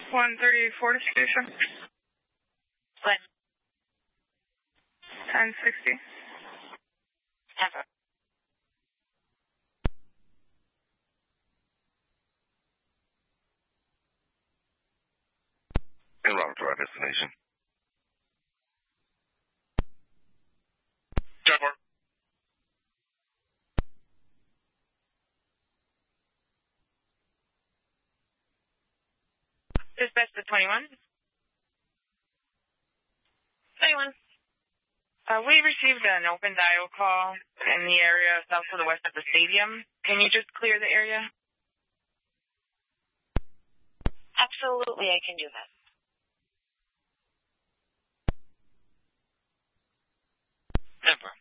134 station. What? 1060. Ever. En route to our destination. Trevor. Dispatch to 21. 21. We received an open dial call in the area south to the west of the stadium. Can you just clear the area? Absolutely, I can do that. Trevor.